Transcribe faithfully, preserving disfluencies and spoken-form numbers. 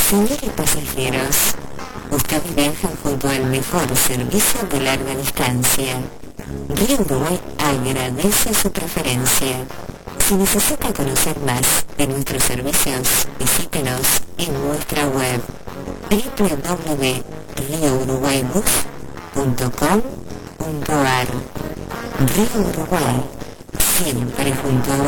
Señores pasajeros, ustedes viajan junto al mejor servicio de larga distancia. Río Uruguay agradece su preferencia. Si necesita conocer más de nuestros servicios, visítenos en nuestra web doble u doble u doble u punto río uruguay bus punto com punto ar. Río Uruguay, siempre junto a